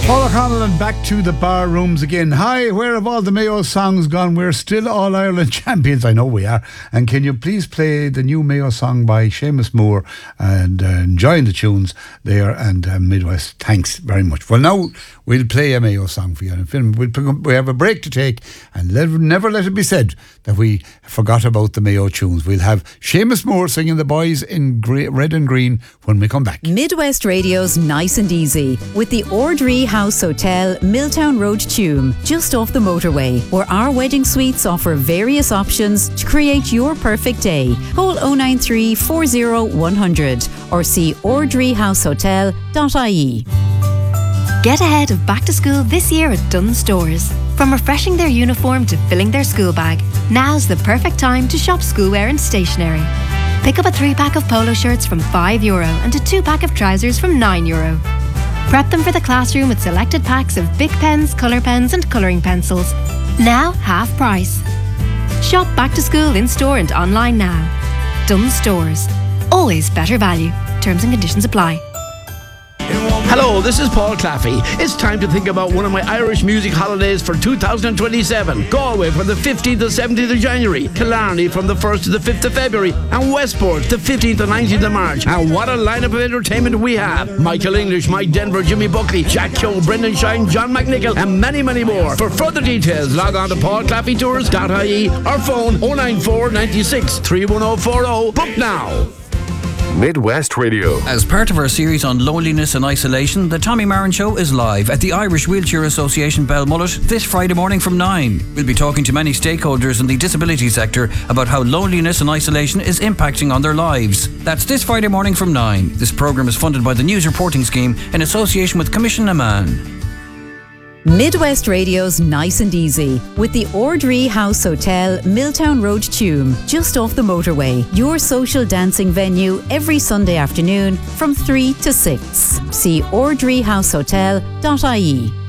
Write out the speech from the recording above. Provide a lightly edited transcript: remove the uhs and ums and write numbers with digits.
Paul O'Connell and back to the bar rooms again. Hi, where have all the Mayo songs gone? We're still All-Ireland champions. I know we are. And can you please play the new Mayo song by Seamus Moore and enjoying the tunes there and Midwest. Thanks very much. Well, now we'll play a Mayo song for you in a film. We have a break to take and never let it be said that we forgot about the Mayo tunes. We'll have Seamus Moore singing The Boys in Red and Green when we come back. Midwest Radio's Nice and Easy with the Ordree House Hotel, Milltown Road, Tuam, just off the motorway, where our wedding suites offer various options to create your perfect day. Call 093 40 100 or see ordreehousehotel.ie. Get ahead of back to school this year at Dunnes Stores. From refreshing their uniform to filling their school bag, now's the perfect time to shop schoolwear and stationery. Pick up a 3-pack of polo shirts from €5 and a 2-pack of trousers from €9. Prep them for the classroom with selected packs of Bic pens, colour pens and colouring pencils. Now half price. Shop back to school in store and online now. Dunnes Stores. Always better value. Terms and conditions apply. Hello, this is Paul Claffey. It's time to think about one of my Irish music holidays for 2027. Galway from the 15th to 17th of January, Killarney from the 1st to the 5th of February, and Westport the 15th to 19th of March. And what a lineup of entertainment we have. Michael English, Mike Denver, Jimmy Buckley, Jack Keogh, Brendan Shine, John McNichol, and many, many more. For further details, log on to paulclaffeytours.ie or phone 094 96 31040. Book now. Midwest Radio. As part of our series on loneliness and isolation, the Tommy Marin Show is live at the Irish Wheelchair Association Belmullet this Friday morning from 9. We'll be talking to many stakeholders in the disability sector about how loneliness and isolation is impacting on their lives. That's this Friday morning from 9. This programme is funded by the News Reporting Scheme in association with Commission Amman. Midwest Radio's Nice and Easy with the Ordree House Hotel, Milltown Road, Tuam, just off the motorway. Your social dancing venue every Sunday afternoon from 3 to 6. See ordreehousehotel.ie.